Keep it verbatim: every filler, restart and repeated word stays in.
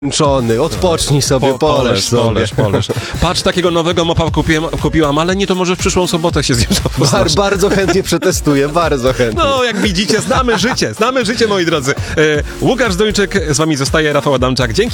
Zmęczony, odpocznij sobie, Po, poleż sobie. poleż, poleż. Patrz, takiego nowego mopa kupiłem, kupiłam, ale nie, to może w przyszłą sobotę się z nim Bar, zapoznasz. bardzo chętnie przetestuję, bardzo chętnie. No, jak widzicie, znamy życie, znamy życie, moi drodzy. E, Łukasz Zdończyk, z wami zostaje Rafał Adamczak. Dzięki.